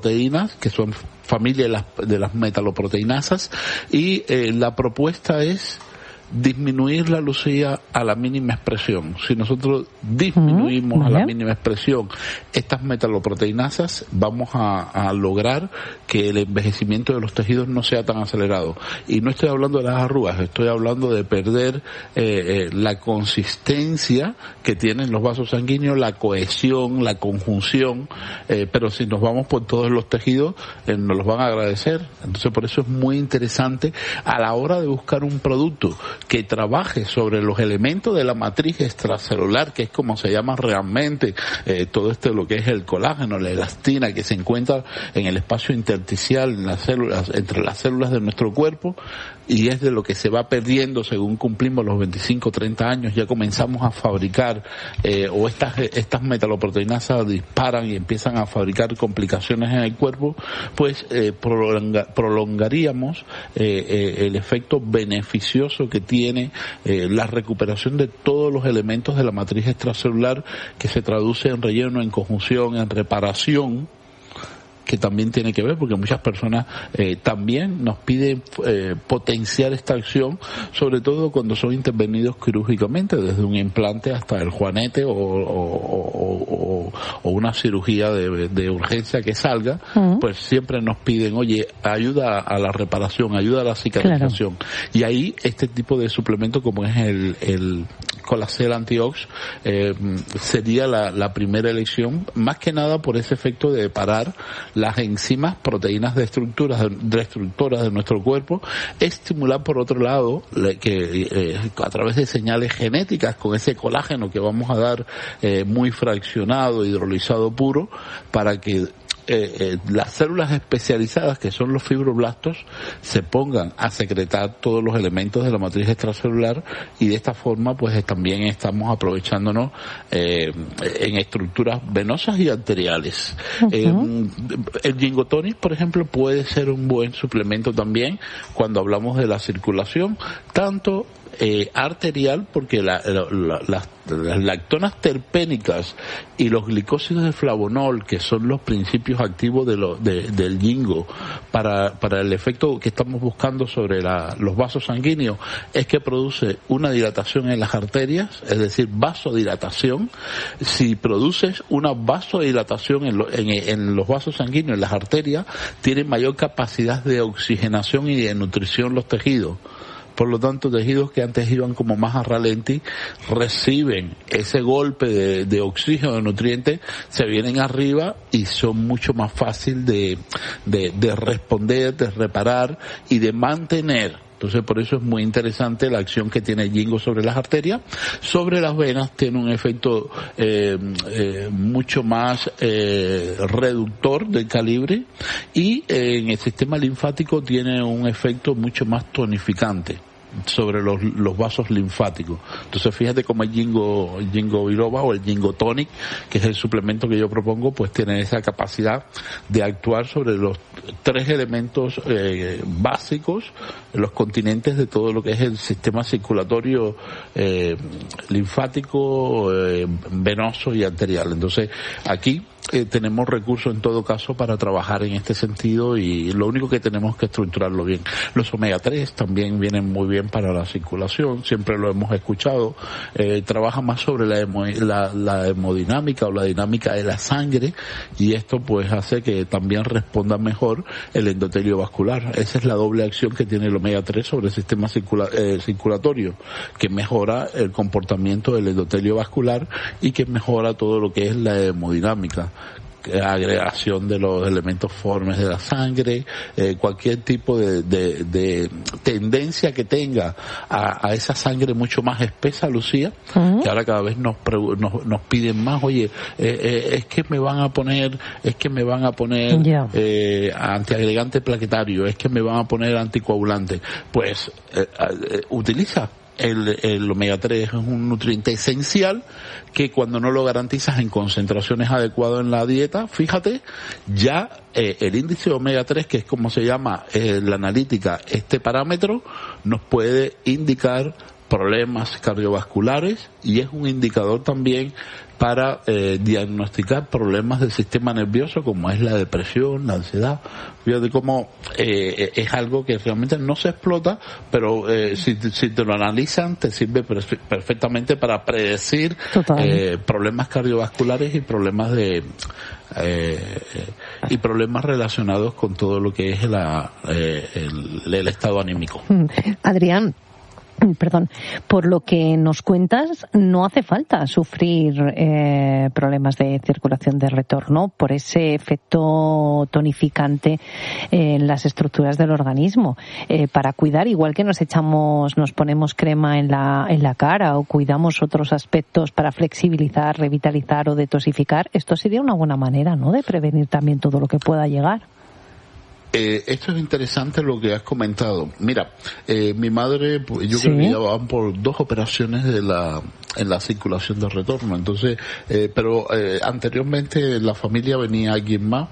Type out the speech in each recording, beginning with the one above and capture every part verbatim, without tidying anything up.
proteínas, que son familia de las, de las metaloproteinasas, y eh, la propuesta es disminuir la Lucía a la mínima expresión. Si nosotros disminuimos uh-huh. a la mínima expresión estas metaloproteinasas, vamos a, a lograr que el envejecimiento de los tejidos no sea tan acelerado. Y no estoy hablando de las arrugas, estoy hablando de perder eh, eh, la consistencia que tienen los vasos sanguíneos, la cohesión, la conjunción, eh, pero si nos vamos por todos los tejidos, eh, nos los van a agradecer. Entonces, por eso es muy interesante a la hora de buscar un producto que trabaje sobre los elementos de la matriz extracelular, que es como se llama realmente eh, todo esto, lo que es el colágeno, la elastina que se encuentra en el espacio intersticial, en las células, entre las células de nuestro cuerpo, y es de lo que se va perdiendo según cumplimos los veinticinco, treinta años, ya comenzamos a fabricar, eh, o estas, estas metaloproteinasas disparan y empiezan a fabricar complicaciones en el cuerpo, pues eh, prolonga, prolongaríamos eh, eh, el efecto beneficioso que tiene eh, la recuperación de todos los elementos de la matriz extracelular, que se traduce en relleno, en conjunción, en reparación, que también tiene que ver porque muchas personas eh, también nos piden eh, potenciar esta acción, sobre todo cuando son intervenidos quirúrgicamente, desde un implante hasta el juanete o, o, o, o, o una cirugía de, de urgencia que salga, uh-huh. pues siempre nos piden, oye, ayuda a la reparación, ayuda a la cicatrización. Claro. Y ahí este tipo de suplemento, como es el, el Colacel Antiox, eh, sería la, la primera elección, más que nada por ese efecto de parar las enzimas, proteínas destructoras, destructoras de nuestro cuerpo, estimular por otro lado que eh, a través de señales genéticas con ese colágeno que vamos a dar eh, muy fraccionado, hidrolizado puro, para que Eh, eh, las células especializadas, que son los fibroblastos, se pongan a secretar todos los elementos de la matriz extracelular, y de esta forma pues también estamos aprovechándonos eh, en estructuras venosas y arteriales. Uh-huh. Eh, el Ginkgo Tonic, por ejemplo, puede ser un buen suplemento también cuando hablamos de la circulación, tanto Eh, arterial, porque la, la, la, las, las lactonas terpénicas y los glicósidos de flavonol, que son los principios activos de lo, de, del ginkgo para, para el efecto que estamos buscando sobre la, los vasos sanguíneos, es que produce una dilatación en las arterias, es decir, vasodilatación. Si produces una vasodilatación en, lo, en, en los vasos sanguíneos, en las arterias, tienen mayor capacidad de oxigenación y de nutrición los tejidos. Por lo tanto, tejidos que antes iban como más a ralenti reciben ese golpe de, de oxígeno, de nutrientes, se vienen arriba y son mucho más fácil de, de, de responder, de reparar y de mantener. Entonces, por eso es muy interesante la acción que tiene el ginkgo sobre las arterias. Sobre las venas tiene un efecto eh, eh, mucho más eh, reductor del calibre, y eh, en el sistema linfático tiene un efecto mucho más tonificante sobre los, los vasos linfáticos. Entonces, fíjate cómo el ginkgo, el ginkgo biloba o el Ginkgo Tonic, que es el suplemento que yo propongo, pues tiene esa capacidad de actuar sobre los tres elementos eh, básicos, los continentes de todo lo que es el sistema circulatorio eh, linfático, eh, venoso y arterial. Entonces, aquí Eh, tenemos recursos en todo caso para trabajar en este sentido, y lo único que tenemos que estructurarlo bien. Los omega tres también vienen muy bien para la circulación, siempre lo hemos escuchado. Eh, trabaja más sobre la, hemo, la, la hemodinámica o la dinámica de la sangre, y esto pues hace que también responda mejor el endotelio vascular. Esa es la doble acción que tiene el omega tres sobre el sistema circula, eh, circulatorio, que mejora el comportamiento del endotelio vascular y que mejora todo lo que es la hemodinámica, agregación de los elementos formes de la sangre, eh, cualquier tipo de, de, de tendencia que tenga a, a esa sangre mucho más espesa, Lucía, uh-huh. que ahora cada vez nos, nos, nos piden más, oye, eh, eh, es que me van a poner, es que me van a poner yeah. eh, antiagregante plaquetario, es que me van a poner anticoagulante. Pues eh, eh, utiliza El, el omega tres, es un nutriente esencial que cuando no lo garantizas en concentraciones adecuadas en la dieta, fíjate, ya eh, el índice de omega tres, que es como se llama eh, la analítica, este parámetro, nos puede indicar problemas cardiovasculares y es un indicador también para eh, diagnosticar problemas del sistema nervioso como es la depresión, la ansiedad. Fíjate cómo eh, es algo que realmente no se explota, pero eh, si, si te lo analizan te sirve perfectamente para predecir eh, problemas cardiovasculares y problemas de eh, y problemas relacionados con todo lo que es la, eh, el, el estado anímico. Adrián, perdón, por lo que nos cuentas, no hace falta sufrir eh, problemas de circulación de retorno por ese efecto tonificante en las estructuras del organismo. Eh, para cuidar, igual que nos echamos, nos ponemos crema en la, en la cara o cuidamos otros aspectos para flexibilizar, revitalizar o detoxificar, esto sería una buena manera, ¿no?, de prevenir también todo lo que pueda llegar. Eh, esto es interesante lo que has comentado. Mira, eh, mi madre, yo ¿Sí? creo que ya van por dos operaciones de la en la circulación de retorno. Entonces, eh, pero eh, anteriormente en la familia venía alguien más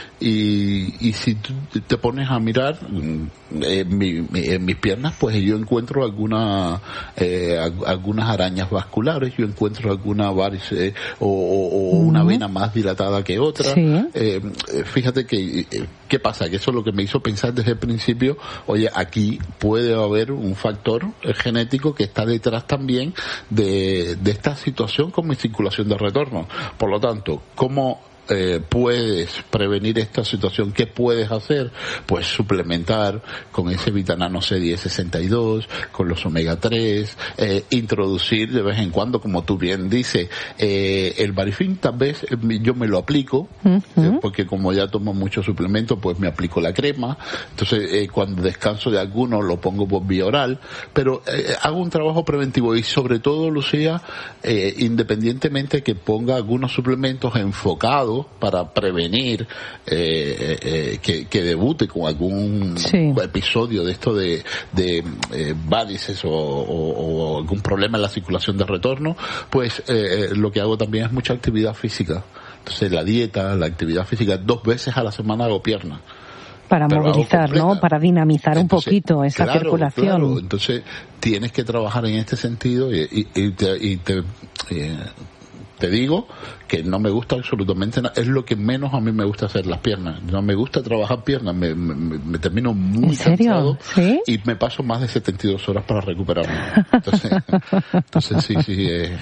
y, y si tú te pones a mirar eh, mi, mi, en mis piernas, pues yo encuentro alguna, eh, algunas arañas vasculares, yo encuentro alguna varice o, o, o una uh-huh. vena más dilatada que otra. ¿Sí? Eh, fíjate que, eh, ¿qué pasa? Que eso es lo que me hizo pensar desde el principio, oye, aquí puede haber un factor genético que está detrás también de de esta situación con mi circulación de retorno. Por lo tanto, ¿cómo eh, puedes prevenir esta situación? ¿Qué puedes hacer? Pues suplementar con ese vitamina C diez sesenta y dos, con los omega tres, eh, introducir de vez en cuando, como tú bien dices, eh, el Barifin tal vez eh, yo me lo aplico, uh-huh. eh, porque como ya tomo muchos suplementos, pues me aplico la crema, entonces eh, cuando descanso de alguno lo pongo por vía oral, pero eh, hago un trabajo preventivo y sobre todo, Lucía, eh, independientemente que ponga algunos suplementos enfocados para prevenir eh, eh, que, que debute con algún sí. episodio de esto de, de eh, varices o, o, o algún problema en la circulación de retorno, pues eh, lo que hago también es mucha actividad física. Entonces la dieta, la actividad física, dos veces a la semana hago piernas. Para Pero movilizar, ¿no? Para dinamizar Entonces, un poquito esa claro, circulación. Claro. Entonces tienes que trabajar en este sentido y, y, y te... Y te eh, Te digo que no me gusta absolutamente nada. Es lo que menos a mí me gusta hacer, las piernas. No me gusta trabajar piernas. Me, me, me termino muy ¿En serio? cansado. ¿Sí? Y me paso más de setenta y dos horas para recuperarme. Entonces, entonces sí, sí. Eh.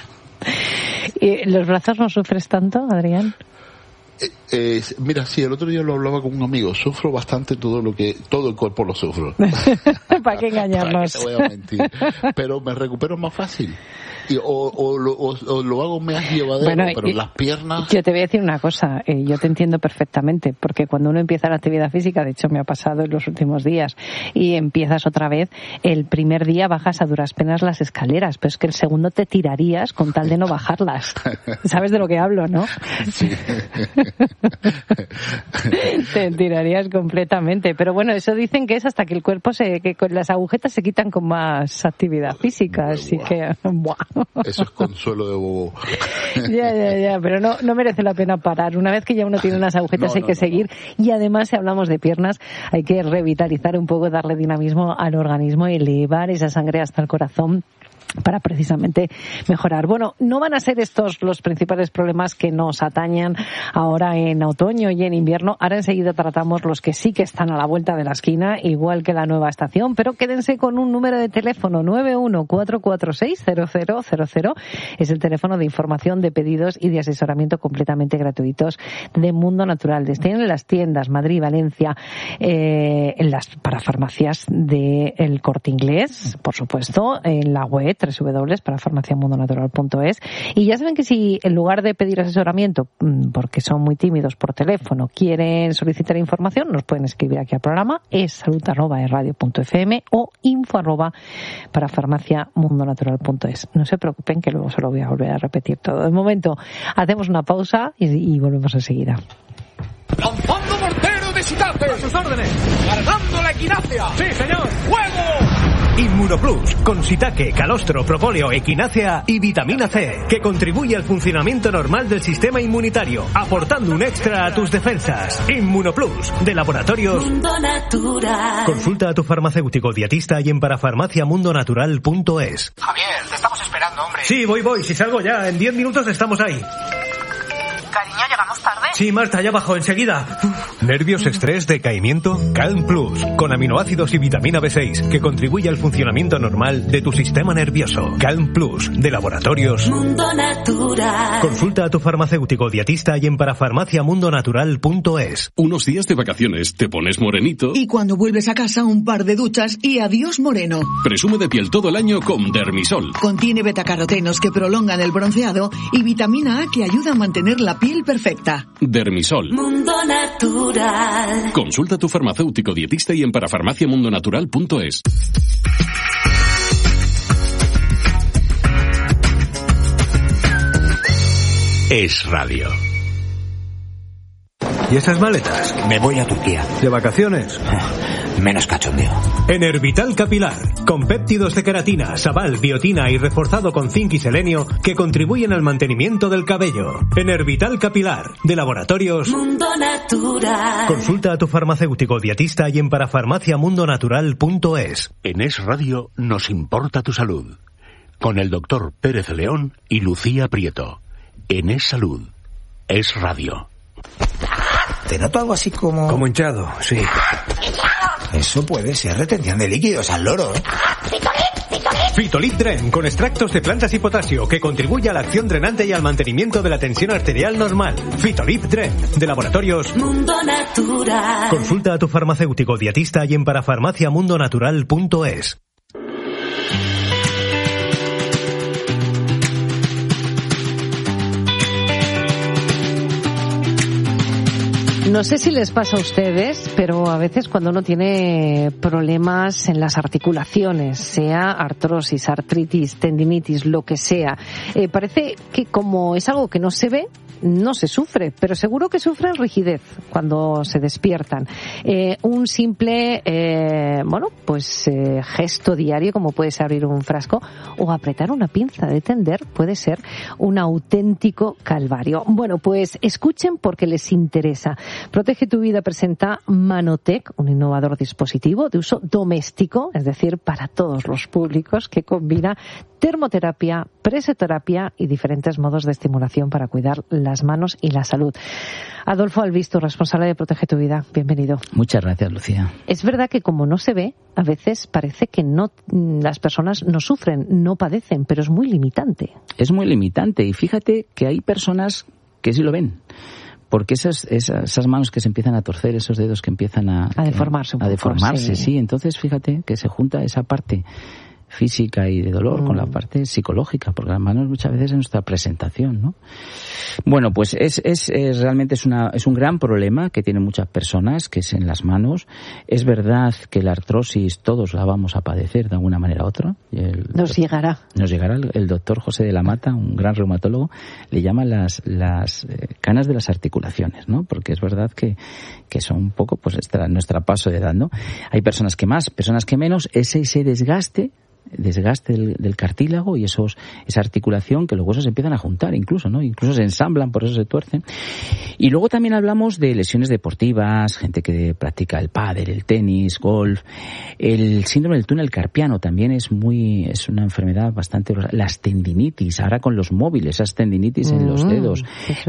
¿Y los brazos no sufres tanto, Adrián? Eh, eh, mira, sí, el otro día lo hablaba con un amigo. Sufro bastante todo lo que, todo el cuerpo lo sufro. ¿Para qué engañarnos? ¿Para qué te voy a mentir? Pero me recupero más fácil. Y, o, o, lo, o, o lo hago más llevadero, bueno, pero y, las piernas... Yo te voy a decir una cosa, eh, yo te entiendo perfectamente, porque cuando uno empieza la actividad física, de hecho me ha pasado en los últimos días, y empiezas otra vez, el primer día bajas a duras penas las escaleras, pero es que el segundo te tirarías con tal de no bajarlas. ¿Sabes de lo que hablo, no? Sí. Te tirarías completamente, pero bueno, eso dicen que es hasta que el cuerpo se, que con las agujetas se quitan con más actividad física, bueno, así wow. que, ¡buah! Eso es consuelo de bobo. Ya, ya, ya, pero no, no merece la pena parar. Una vez que ya uno tiene unas agujetas no, hay no, que no, seguir no. Y además si hablamos de piernas hay que revitalizar un poco, darle dinamismo al organismo y elevar esa sangre hasta el corazón para precisamente mejorar. Bueno, no van a ser estos los principales problemas que nos atañan ahora en otoño y en invierno. Ahora enseguida tratamos los que sí que están a la vuelta de la esquina, igual que la nueva estación, pero quédense con un número de teléfono nueve uno cuatro cuatro seis cero cero cero cero. Es el teléfono de información, de pedidos y de asesoramiento completamente gratuitos de Mundo Natural. Estén en las tiendas Madrid, Valencia, eh, en las parafarmacias del Corte Inglés, por supuesto, en la web doble u doble u doble u para farmacia mundo natural punto es. Y ya saben que si en lugar de pedir asesoramiento, porque son muy tímidos por teléfono, quieren solicitar información, nos pueden escribir aquí al programa, es salud arroba radio punto f m o info arroba para farmacia mundo natural punto es. No se preocupen que luego se lo voy a volver a repetir todo. De momento hacemos una pausa y, y volvemos enseguida. ¡Lanzando mortero de shiitake! ¡A sus órdenes! ¡Cargando la equinacia! ¡Sí, señor! ¡Fuego! Inmunoplus, con shiitake, calostro, propóleo, equinácea y vitamina C, que contribuye al funcionamiento normal del sistema inmunitario, aportando un extra a tus defensas. Inmunoplus, de Laboratorios Mundo Natural. Consulta a tu farmacéutico dietista y en parafarmaciamundonatural punto es. Javier, te estamos esperando, hombre. Sí, voy, voy, si salgo ya, en diez minutos estamos ahí. Cariño, ¿llegamos tarde? Sí, Marta, ya bajo, enseguida. ¿Nervios, estrés, decaimiento? Calm Plus, con aminoácidos y vitamina B seis, que contribuye al funcionamiento normal de tu sistema nervioso. Calm Plus, de Laboratorios Mundo Natural. Consulta a tu farmacéutico dietista y en parafarmaciamundonatural punto es. Unos días de vacaciones, te pones morenito. Y cuando vuelves a casa, un par de duchas y adiós moreno. Presume de piel todo el año con Dermisol. Contiene betacarotenos que prolongan el bronceado y vitamina A que ayuda a mantener la piel perfecta. Dermisol. Mundo Natural. Consulta a tu farmacéutico dietista y en parafarmaciamundonatural punto es. Es Radio. ¿Y esas maletas? Me voy a Turquía. ¿De vacaciones? Menos cachondeo. Enervital Capilar, con péptidos de queratina, sabal, biotina y reforzado con zinc y selenio que contribuyen al mantenimiento del cabello. Enervital Capilar, de Laboratorios Mundo Natural. Consulta a tu farmacéutico dietista y en parafarmaciamundonatural punto es. En Es Radio nos importa tu salud. Con el doctor Pérez León y Lucía Prieto. En Es Salud. Es Radio. Te noto algo así como... Como hinchado, sí. Eso puede ser retención de líquidos al loro, ¿eh? Fitolit Dren, con extractos de plantas y potasio, que contribuye a la acción drenante y al mantenimiento de la tensión arterial normal. Fitolit Dren, de Laboratorios Mundo Natural. Consulta a tu farmacéutico dietista y en parafarmaciamundonatural punto es. No sé si les pasa a ustedes, pero a veces cuando uno tiene problemas en las articulaciones, sea artrosis, artritis, tendinitis, lo que sea, eh, parece que como es algo que no se ve, no se sufre, pero seguro que sufren rigidez cuando se despiertan. Eh, un simple, eh, bueno, pues eh, gesto diario, como puede ser abrir un frasco o apretar una pinza de tender, puede ser un auténtico calvario. Bueno, pues escuchen porque les interesa. Protege tu Vida presenta Manotec, un innovador dispositivo de uso doméstico, es decir, para todos los públicos, que combina termoterapia, presoterapia y diferentes modos de estimulación para cuidar las manos y la salud. Adolfo Albisto, responsable de Protege tu Vida, bienvenido. Muchas gracias, Lucía. Es verdad que como no se ve, a veces parece que no, las personas no sufren, no padecen, pero es muy limitante. Es muy limitante y fíjate que hay personas que sí lo ven. Porque esas, esas, esas manos que se empiezan a torcer, esos dedos que empiezan a, a deformarse un a poco, deformarse, sí. sí. Entonces, fíjate que se junta esa parte física y de dolor mm. con la parte psicológica, porque las manos muchas veces es nuestra presentación, ¿no? Bueno, pues es, es, es realmente es una es un gran problema que tienen muchas personas, que es en las manos. Es verdad que la artrosis todos la vamos a padecer de alguna manera u otra. El, nos llegará. Nos llegará. El, el doctor José de la Mata, un gran reumatólogo, le llama las las eh, canas de las articulaciones, ¿no? Porque es verdad que, que son un poco pues nuestra, nuestra paso de edad, ¿no? Hay personas que más, personas que menos. Ese, ese desgaste desgaste del, del cartílago y esos esa articulación que los huesos empiezan a juntar incluso, ¿no? Incluso se ensamblan, por eso se tuercen. Y luego también hablamos de lesiones deportivas, gente que practica el pádel, el tenis, golf. El síndrome del túnel carpiano también es muy es una enfermedad bastante... Las tendinitis, ahora con los móviles, esas tendinitis mm, en los dedos.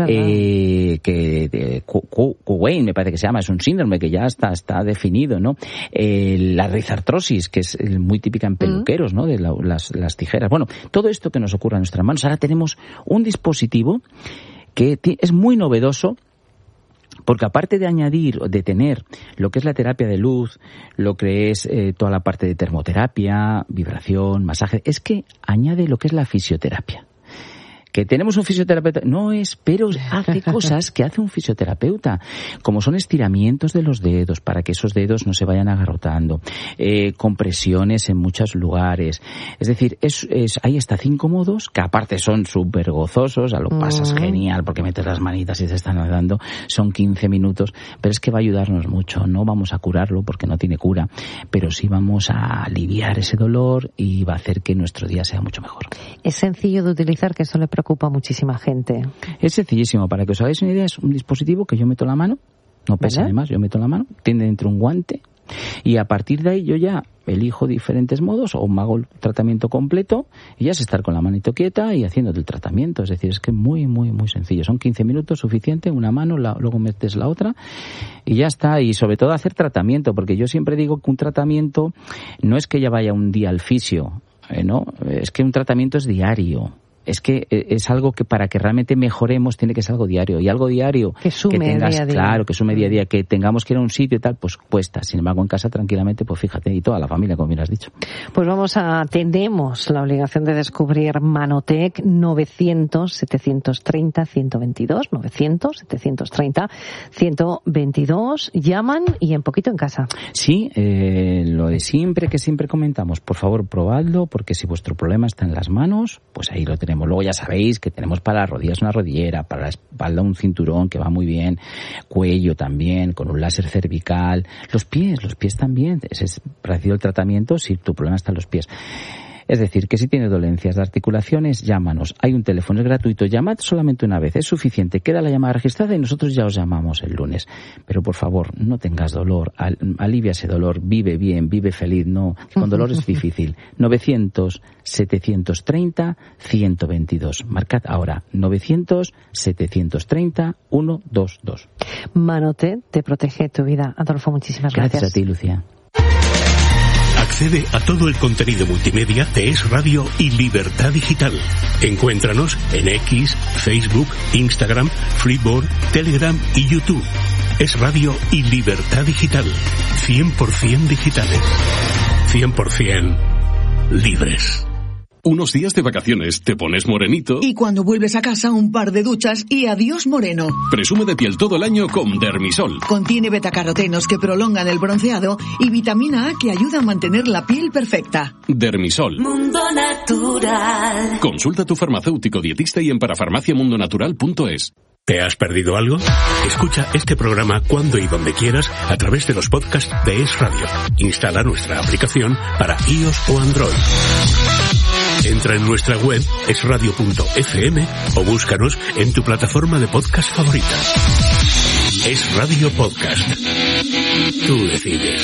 Eh, que de, Kuwait me parece que se llama, es un síndrome que ya está, está definido, ¿no? Eh, la rizartrosis, que es muy típica en peluqueros, ¿no? De la, las, las tijeras. Bueno, todo esto que nos ocurre en nuestras manos. Ahora tenemos un dispositivo que es muy novedoso, porque aparte de añadir, de tener lo que es la terapia de luz, lo que es eh, toda la parte de termoterapia, vibración, masaje, es que añade lo que es la fisioterapia. Que tenemos un fisioterapeuta, no es, pero hace cosas que hace un fisioterapeuta, como son estiramientos de los dedos para que esos dedos no se vayan agarrotando, eh, compresiones en muchos lugares. Es decir, es, es, hay hasta cinco modos que aparte son súper gozosos, a lo pasas genial porque metes las manitas y te están dando, son quince minutos, pero es que va a ayudarnos mucho. No vamos a curarlo porque no tiene cura, pero sí vamos a aliviar ese dolor y va a hacer que nuestro día sea mucho mejor. Es sencillo de utilizar, que eso le preocupa a muchísima gente. Es sencillísimo. Para que os hagáis una idea, es un dispositivo que yo meto la mano, no pesa además, yo meto la mano, tiene dentro un guante y a partir de ahí yo ya elijo diferentes modos o me hago el tratamiento completo y ya es estar con la manito quieta y haciendo el tratamiento. Es decir, es que muy, muy, muy sencillo. Son quince minutos suficiente, una mano, la, luego metes la otra y ya está. Y sobre todo hacer tratamiento, porque yo siempre digo que un tratamiento no es que ya vaya un día al fisio, eh, ¿no? Es que un tratamiento es diario. Es que es algo que para que realmente mejoremos tiene que ser algo diario. Y algo diario que sume que tengas, día a día. Claro, que sume día a día, que tengamos que ir a un sitio y tal, pues cuesta. Sin embargo, en casa tranquilamente, pues fíjate, y toda la familia, como bien has dicho. Pues vamos a, tenemos la obligación de descubrir Manotec. Novecientos, setecientos treinta, ciento veintidós, novecientos, setecientos treinta, ciento veintidós. Llaman y en poquito en casa. Sí, eh, lo de siempre, que siempre comentamos, por favor, probadlo, porque si vuestro problema está en las manos, pues ahí lo tenemos. Luego ya sabéis que tenemos para las rodillas una rodillera, para la espalda un cinturón que va muy bien, cuello también, con un láser cervical, los pies, los pies también, ese es parecido el tratamiento si tu problema está en los pies. Es decir, que si tienes dolencias de articulaciones, llámanos. Hay un teléfono, es gratuito. Llamad solamente una vez, es suficiente. Queda la llamada registrada y nosotros ya os llamamos el lunes. Pero por favor, no tengas dolor, al, alivia ese dolor, vive bien, vive feliz. No, con dolor es difícil. novecientos, setecientos treinta, ciento veintidós. Marcad ahora, novecientos, setecientos treinta, ciento veintidós. Manotec te protege tu vida. Adolfo, muchísimas gracias. Gracias a ti, Lucía. Accede a todo el contenido multimedia de Es Radio y Libertad Digital. Encuéntranos en X, Facebook, Instagram, Flipboard, Telegram y YouTube. Es Radio y Libertad Digital. cien por ciento digitales. cien por ciento libres. Unos días de vacaciones, te pones morenito. Y cuando vuelves a casa, un par de duchas y adiós moreno. Presume de piel todo el año con Dermisol. Contiene betacarotenos que prolongan el bronceado y vitamina A que ayuda a mantener la piel perfecta. Dermisol. Mundo Natural. Consulta a tu farmacéutico dietista y en parafarmacia mundo natural punto es. ¿Te has perdido algo? Escucha este programa cuando y donde quieras a través de los podcasts de Es Radio. Instala nuestra aplicación para iOS o Android. Entra en nuestra web es radio punto efe eme o búscanos en tu plataforma de podcast favorita. Es Radio Podcast. Tú decides.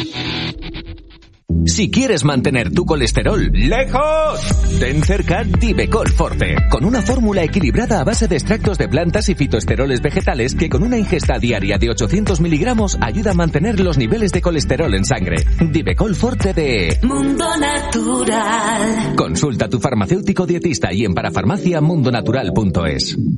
Si quieres mantener tu colesterol lejos, ten cerca Divecol Forte, con una fórmula equilibrada a base de extractos de plantas y fitoesteroles vegetales que con una ingesta diaria de ochocientos miligramos ayuda a mantener los niveles de colesterol en sangre. Divecol Forte de Mundo Natural. Consulta a tu farmacéutico dietista y en parafarmacia mundo natural punto es.